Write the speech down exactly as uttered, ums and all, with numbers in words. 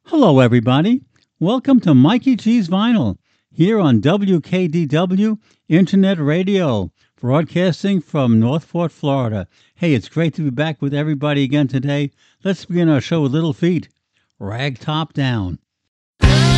Hello, everybody. Welcome to Mikey G's Vinyl here on W K D W Internet Radio, broadcasting from North Fort, Florida. Hey, it's great to be back with everybody again today. Let's begin our show with Little Feat, Rag Top Down.